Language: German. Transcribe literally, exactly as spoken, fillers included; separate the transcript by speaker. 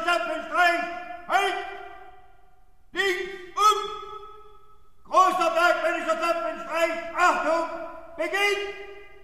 Speaker 1: Bergischer Zapfenstreich! Halt! Links um! Großer bergmännischer Zapfenstreich! Achtung! Beginn!